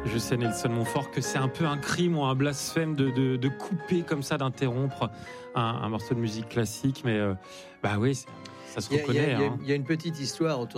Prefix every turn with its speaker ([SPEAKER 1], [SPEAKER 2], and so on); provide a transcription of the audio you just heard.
[SPEAKER 1] je sais, Nelson Montfort, que c'est un peu un crime ou un blasphème de couper comme ça, d'interrompre un morceau de musique classique. Mais bah oui, ça se reconnaît.
[SPEAKER 2] Il y a une petite histoire autour